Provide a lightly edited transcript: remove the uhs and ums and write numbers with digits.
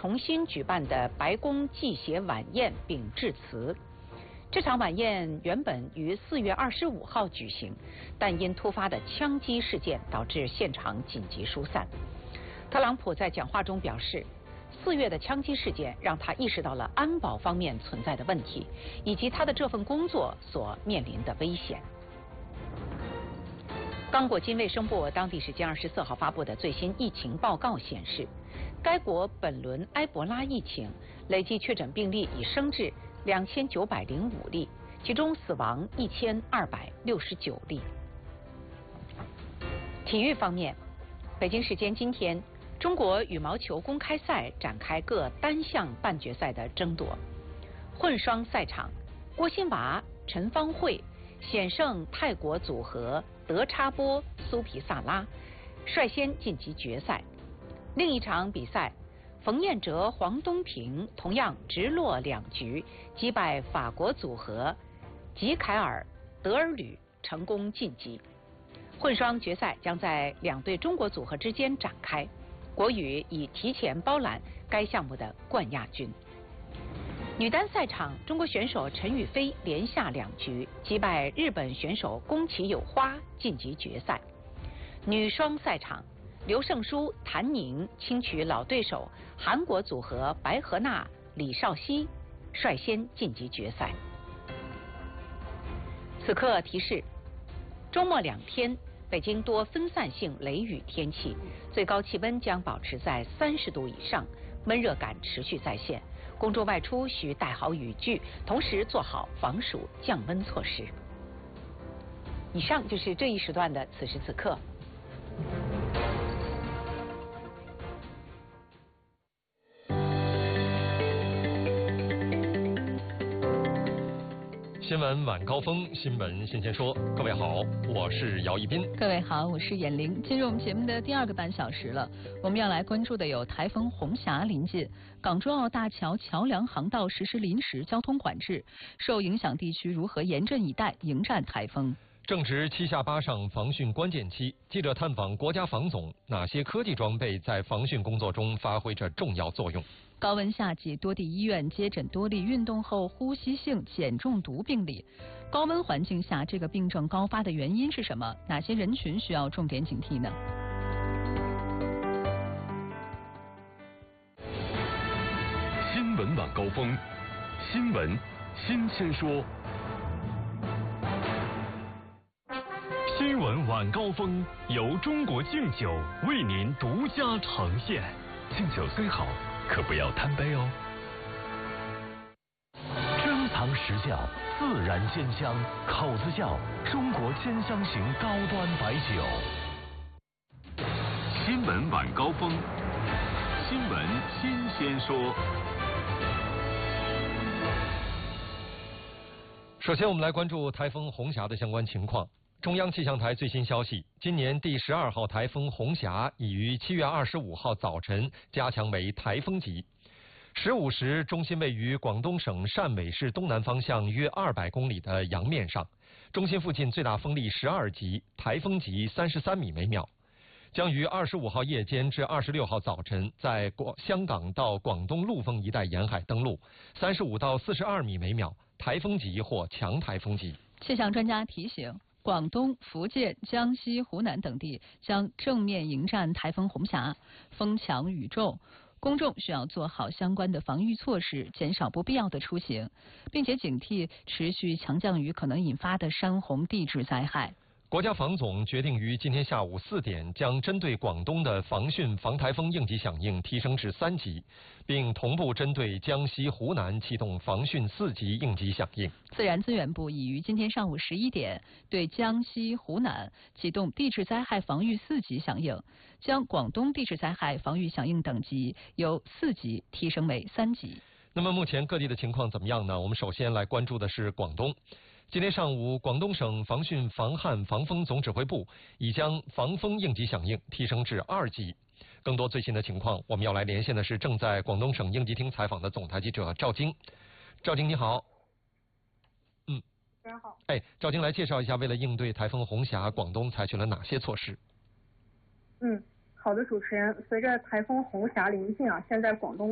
重新举办的白宫祭血晚宴并致辞。这场晚宴原本于4月25号举行，但因突发的枪击事件导致现场紧急疏散。特朗普在讲话中表示，4月的枪击事件让他意识到了安保方面存在的问题，以及他的这份工作所面临的危险。刚果金卫生部当地时间24号发布的最新疫情报告显示，该国本轮埃博拉疫情累计确诊病例已升至2905例，其中死亡1269例。体育方面，北京时间今天，中国羽毛球公开赛展开各单项半决赛的争夺。混双赛场，郭欣娃、陈芳慧险胜泰国组合德差波、苏皮萨拉，率先晋级决赛。另一场比赛，冯彦哲、黄东萍同样直落2局击败法国组合吉凯尔、德尔吕，成功晋级。混双决赛将在2对中国组合之间展开，国羽已提前包揽该项目的冠亚军。女单赛场，中国选手陈雨菲连下2局击败日本选手宫崎友花，晋级决赛。女双赛场，刘胜书、谭宁轻取老对手韩国组合白河娜、李绍熙，率先晋级决赛。此刻提示：周末2天，北京多分散性雷雨天气，最高气温将保持在30度以上，闷热感持续在线。公众外出需带好雨具，同时做好防暑降温措施。以上就是这一时段的此时此刻。 新闻晚高峰，新闻新鲜说。各位好，我是姚一斌。 各位好，我是闫玲。进入我们节目的第2个半小时了，我们要来关注的有台风红霞临近，港珠澳大桥桥梁航道实施临时交通管制，受影响地区如何严阵以待迎战台风？ 正值7下8上防汛关键期，记者探访国家防总，哪些科技装备在防汛工作中发挥着重要作用？ 高温夏季，多地医院接诊多例运动后呼吸性碱中毒病例。高温环境下，这个病症高发的原因是什么？哪些人群需要重点警惕呢？ 新闻晚高峰，新闻新鲜说。新闻晚高峰由中国敬酒为您独家呈现。敬酒虽好，可不要贪杯哦。珍藏实窖，自然鲜香，口子窖中国兼香型高端白酒。新闻晚高峰，新闻新鲜说。 首先，我们来关注台风红霞的相关情况。中央气象台最新消息，今年第12号台风红霞已于7月25号早晨加强为台风级。15时，中心位于广东省汕尾市东南方向约200公里的洋面上，中心附近最大风力12级，台风级33米每秒。将于25号夜间至26号早晨在香港到广东陆丰一带沿海登陆，35到42米每秒，台风级或强台风级。 气象专家提醒，广东、福建、江西、湖南等地将正面迎战台风红霞，风强雨重，公众需要做好相关的防御措施，减少不必要的出行，并且警惕持续强降雨可能引发的山洪地质灾害。 国家防总决定于今天下午4点，将针对广东的防汛防台风应急响应提升至3级，并同步针对江西、湖南启动防汛4级应急响应。 自然资源部已于今天上午11点对江西、湖南启动地质灾害防御4级响应，将广东地质灾害防御响应等级由4级提升为3级。 那么目前各地的情况怎么样呢？我们首先来关注的是广东。今天上午，广东省防汛防旱防风总指挥部已将防风应急响应提升至2级。更多最新的情况，我们要来连线的是正在广东省应急厅采访的总台记者赵晶。赵晶你好。 大家好。 赵晶来介绍一下，为了应对台风红霞，广东采取了哪些措施？ 好的，主持人，随着台风红霞临近现在广东